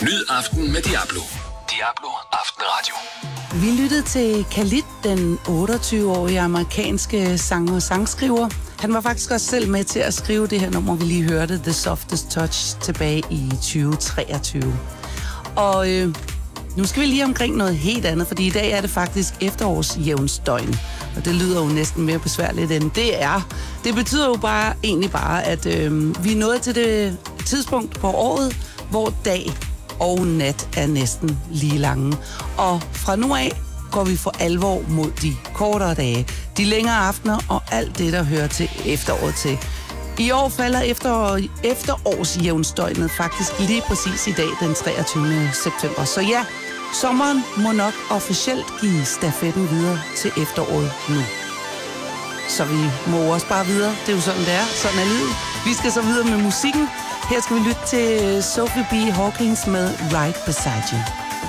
Nyd aften med Diablo. Diablo Aftenradio. Vi lyttede til Khalid, den 28-årige amerikanske sanger og sangskriver. Han var faktisk også selv med til at skrive det her nummer, vi lige hørte, The Softest Touch, tilbage i 2023. Og nu skal vi lige omkring noget helt andet, fordi i dag er det faktisk efterårsjævnsdøgn. Og det lyder jo næsten mere besværligt, end det er. Det betyder jo egentlig bare, at vi er nået til det tidspunkt på året, hvor dag og nat er næsten lige lange. Og fra nu af går vi for alvor mod de kortere dage, de længere aftener og alt det, der hører til efteråret til. I år falder efterårsjævnsdøgnet faktisk lige præcis i dag, den 23. september. Så ja, sommeren må nok officielt give stafetten videre til efteråret nu. Så vi må også bare videre. Det er jo sådan, det er. Sådan er livet. Vi skal så videre med musikken. Her skal vi lytte til Sophie B. Hawkins med Right Beside You.